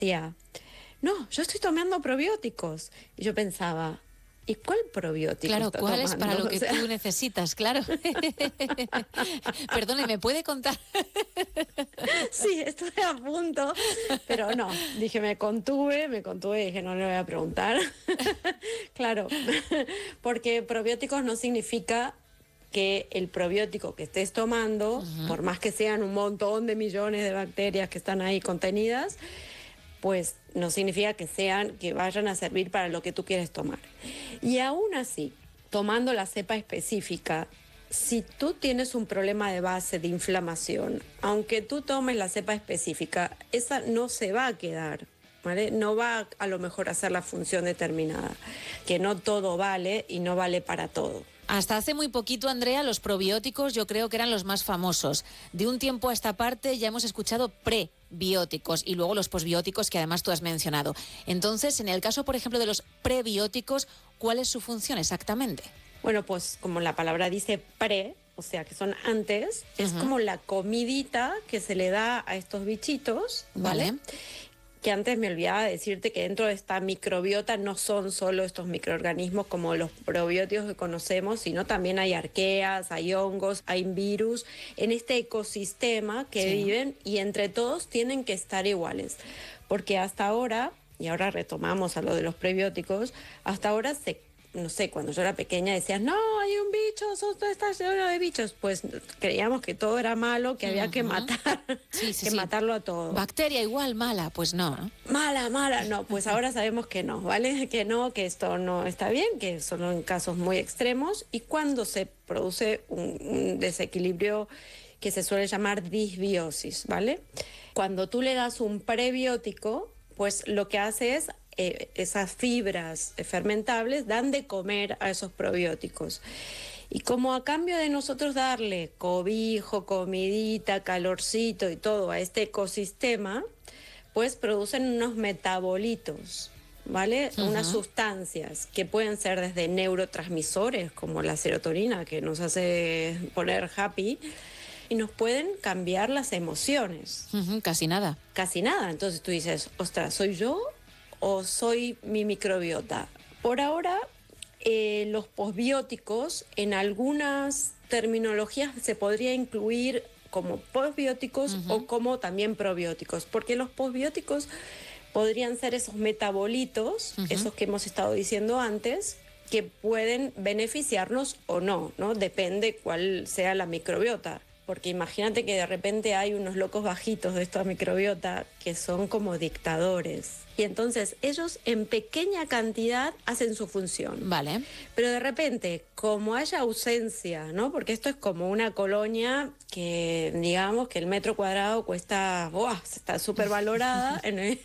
decía, no, yo estoy tomando probióticos. Y yo pensaba, ¿y cuál probiótico Claro, está ¿cuál es tomando? para lo O que sea, tú necesitas? Claro. Perdone, ¿me puede contar? sí, estuve a punto, pero no, dije, me contuve y dije, no le voy a preguntar. Claro, porque probióticos no significa que el probiótico que estés tomando, por más que sean un montón de millones de bacterias que están ahí contenidas, pues no significa que vayan a servir para lo que tú quieres tomar. Y aún así, tomando la cepa específica, si tú tienes un problema de base de inflamación, aunque tú tomes la cepa específica, esa no se va a quedar, ¿vale? No va a lo mejor a hacer la función determinada, que no todo vale y no vale para todo. Hasta hace muy poquito, Andrea, los probióticos yo creo que eran los más famosos. De un tiempo a esta parte ya hemos escuchado prebióticos y luego los posbióticos que además tú has mencionado. Entonces, en el caso, por ejemplo, de los prebióticos, ¿cuál es su función exactamente? Bueno, pues como la palabra dice pre, o sea que son antes, es como la comidita que se le da a estos bichitos, ¿vale? Que antes me olvidaba de decirte que dentro de esta microbiota no son solo estos microorganismos como los probióticos que conocemos, sino también hay arqueas, hay hongos, hay virus en este ecosistema que viven y entre todos tienen que estar iguales. Porque hasta ahora, y ahora retomamos a lo de los prebióticos, hasta ahora no sé, cuando yo era pequeña decías, no, hay un bicho, todo está lleno de bichos. Pues creíamos que todo era malo, que había que matar, matarlo a todo. Bacteria igual, mala, pues no, ¿no? Mala, no, pues ahora sabemos que no, ¿vale? Que no, que esto no está bien, que solo en casos muy extremos y cuando se produce un desequilibrio que se suele llamar disbiosis, ¿vale? Cuando tú le das un prebiótico, pues lo que hace es esas fibras fermentables dan de comer a esos probióticos. Y como a cambio de nosotros darle cobijo, comidita, calorcito y todo a este ecosistema, pues producen unos metabolitos, ¿vale? Unas sustancias que pueden ser desde neurotransmisores, como la serotonina, que nos hace poner happy, y nos pueden cambiar las emociones. Casi nada. Casi nada. Entonces tú dices, ostras, ¿soy yo o soy mi microbiota? Por ahora, los posbióticos en algunas terminologías se podría incluir como posbióticos o como también probióticos, porque los posbióticos podrían ser esos metabolitos, esos que hemos estado diciendo antes, que pueden beneficiarnos o no, ¿no? Depende cuál sea la microbiota. Porque imagínate que de repente hay unos locos bajitos de esta microbiota que son como dictadores. Y entonces ellos en pequeña cantidad hacen su función. Vale. Pero de repente, como haya ausencia, ¿no? Porque esto es como una colonia que, digamos, que el metro cuadrado cuesta, ¡buah!, está súper valorada.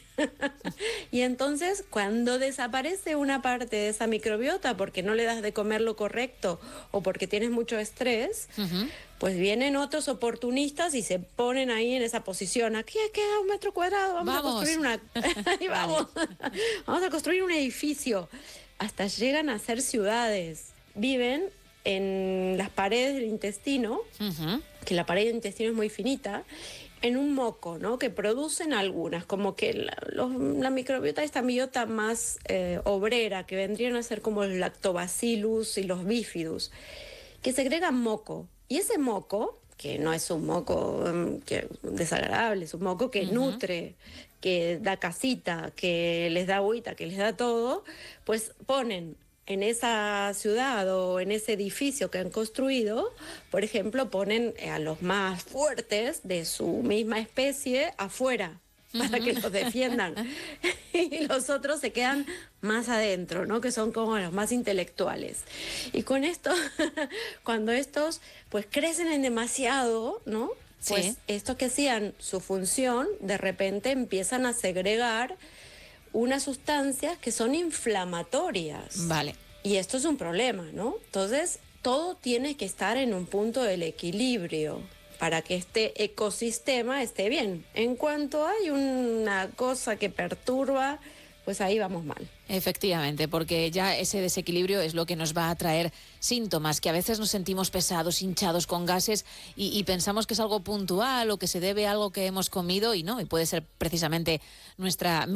Y entonces, cuando desaparece una parte de esa microbiota porque no le das de comer lo correcto o porque tienes mucho estrés, pues vienen otros oportunistas y se ponen ahí en esa posición. Aquí queda un metro cuadrado, vamos a construir una... Ahí vamos. Vamos a construir un edificio. Hasta llegan a ser ciudades. Viven en las paredes del intestino, que la pared del intestino es muy finita, en un moco, ¿no? Que producen algunas, como que la microbiota, esta biota más obrera, que vendrían a ser como el lactobacillus y los bifidus, que segregan moco. Y ese moco, que no es un moco desagradable, es un moco que nutre, que da casita, que les da agüita, que les da todo, pues ponen en esa ciudad o en ese edificio que han construido, por ejemplo, ponen a los más fuertes de su misma especie afuera para que los defiendan. Y los otros se quedan más adentro, ¿no? Que son como los más intelectuales. Y con esto, cuando estos pues crecen en demasiado, ¿no? Pues estos que hacían su función, de repente empiezan a segregar unas sustancias que son inflamatorias. Vale. Y esto es un problema, ¿no? Entonces, todo tiene que estar en un punto del equilibrio para que este ecosistema esté bien. En cuanto hay una cosa que perturba, pues ahí vamos mal. Efectivamente, porque ya ese desequilibrio es lo que nos va a traer síntomas, que a veces nos sentimos pesados, hinchados con gases y pensamos que es algo puntual o que se debe a algo que hemos comido y no, y puede ser precisamente nuestra